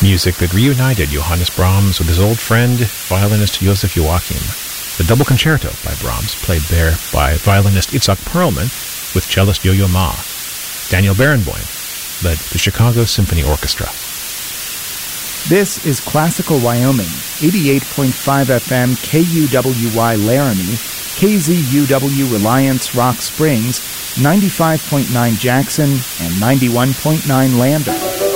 Music that reunited Johannes Brahms with his old friend, violinist Joseph Joachim. The Double Concerto by Brahms, played there by violinist Itzhak Perlman with cellist Yo-Yo Ma. Daniel Barenboim led the Chicago Symphony Orchestra. This is Classical Wyoming, 88.5 FM KUWY Laramie, KZUW Reliance Rock Springs, 95.9 Jackson, and 91.9 Lander.